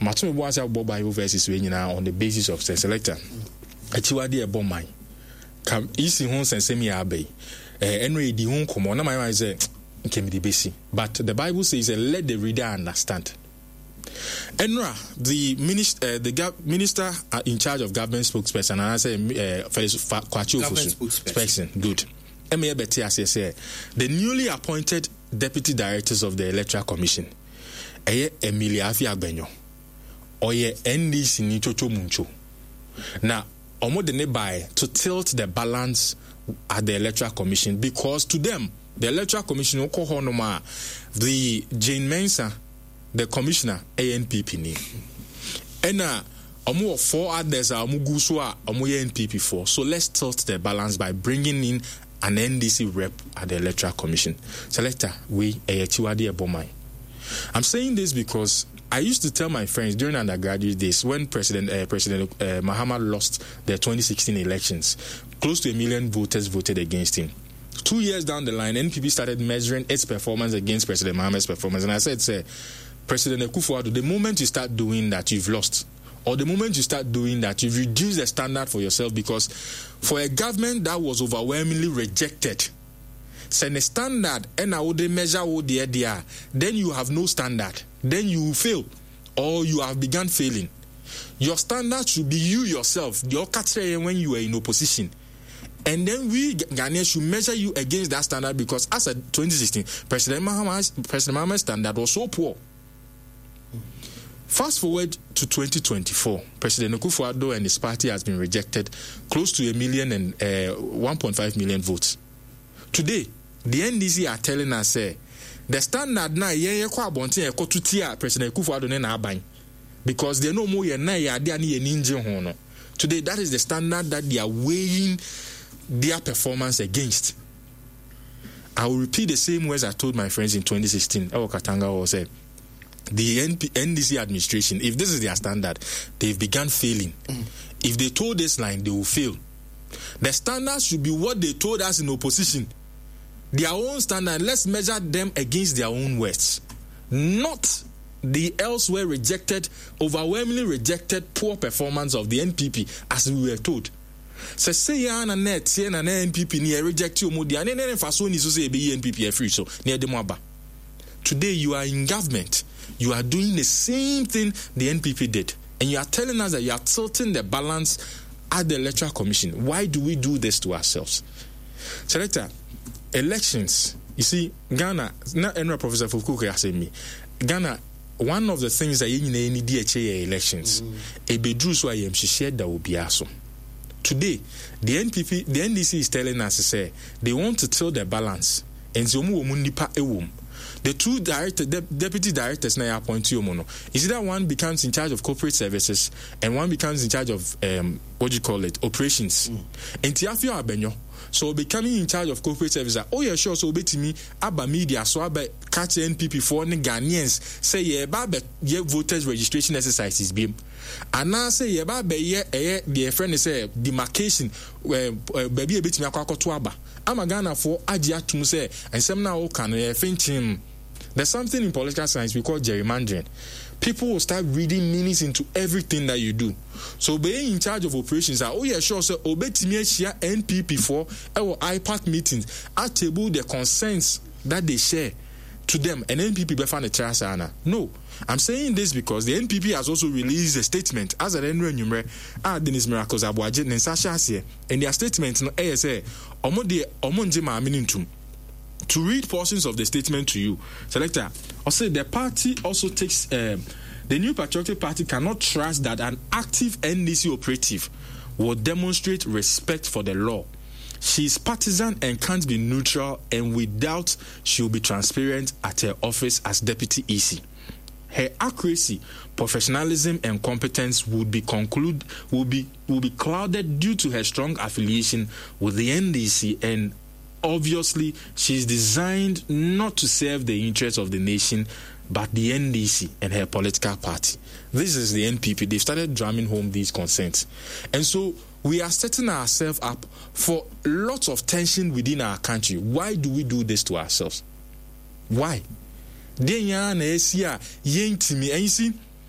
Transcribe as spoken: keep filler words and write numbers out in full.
Matumi was a Bible verses on the basis of the selector. Achiwadi a bomai. Come easy homes and semi abbey. Anyway, the home come on. My say can be the basic. But the Bible says, let the reader understand. Enra, the minister, uh, the gov- minister in charge of government spokesperson, and I say, uh, government spokesperson. Good. The newly appointed deputy directors of the Electoral Commission, Emilia Afia Benyo, Oye N D C Nichocho Muncho. Now, Omo de by to tilt the balance at the Electoral Commission, because to them, the Electoral Commission, the Jane Mensah, the commissioner, A N P P ni. Ena omo four others are omo guswa omo N P P four. So let's tilt the balance by bringing in an N D C rep at the Electoral Commission. Selector, we a chiwadi ebomai. I'm saying this because I used to tell my friends during undergraduate days when President uh, President uh, Mahama lost the twenty sixteen elections, close to a million voters voted against him. Two years down the line, N P P started measuring its performance against President Mahama's performance, and I said, "Say, President Akufo-Addo, the moment you start doing that, you've lost. Or the moment you start doing that, you've reduced the standard for yourself, because for a government that was overwhelmingly rejected, send a standard, and I would measure what the idea, then you have no standard. Then you will fail, or you have begun failing. Your standard should be you yourself, your category when you are in opposition. And then we Ghanaians should measure you against that standard, because as a twenty sixteen, President Mahama's President Mahama's standard was so poor. Fast forward to twenty twenty-four, President Akufo-Addo and his party has been rejected close to a million and uh, one point five million votes. Today, the N D C are telling us uh, the standard now yeah yeah President Akufo-Addo na aban, because they know more na ya dia ni ninja hono. Today, that is the standard that they are weighing their performance against. I will repeat the same words I told my friends in twenty sixteen. Ewo Katanga was said. The N D C administration, if this is their standard, they've begun failing. Mm. If they told this line, they will fail. The standard should be what they told us in opposition. Their own standard, let's measure them against their own words. Not the elsewhere rejected, overwhelmingly rejected poor performance of the N P P as we were told. Se say na net say na N P P ni reject you mo dia ne ne fa so ni so say be N P P free so ne dem aba. Today you are in government. You are doing the same thing the N P P did. And you are telling us that you are tilting the balance at the Electoral Commission. Why do we do this to ourselves? Selector, elections. You see, Ghana, not any Professor Fukuke has said me. Ghana, one of the things that you need D H A elections, a bedroom so I am shared that will be also. Today, the N P P, the N D C is telling us to say they want to tilt the balance. And so the two director, de- deputy directors now appoint you mono. Is it that one becomes in charge of corporate services and one becomes in charge of um, what do you call it, operations? And Tiafio Abenyo, so becoming in charge of corporate services. Oh yeah, sure. So bet me Abba Media, so Abba catch N P P for the Ghanaians say yeah, Baba yeah voters registration exercises beam. And now say yeah, Baba yeah, yeah, the friend say demarcation where baby a bit me akwa to Abba. I'm a Ghana for Ajia to say and some now can uh, think him. There's something in political science we call gerrymandering. People will start reading meanings into everything that you do. So being in charge of operations, oh yeah, sure, so obey share N P P for our I PAC meetings, at table the concerns that they share to them, and N P P before the Trasana. No, I'm saying this because the N P P has also released a statement as an N number ah Dennis Miracles Abuaje and Sasha here, and their statement no A S A Omode Omonjima Aminintum. To read portions of the statement to you, Selector, I'll say the party also takes, um, the New Patriotic Party cannot trust that an active N D C operative will demonstrate respect for the law. She is partisan and can't be neutral, and without she will be transparent at her office as Deputy E C. Her accuracy, professionalism, and competence would be conclude will be will be clouded due to her strong affiliation with the N D C, and obviously, she is designed not to serve the interests of the nation, but the N D C and her political party. This is the N P P. They've started drumming home these concerns. And so we are setting ourselves up for lots of tension within our country. Why do we do this to ourselves? Why? And you see,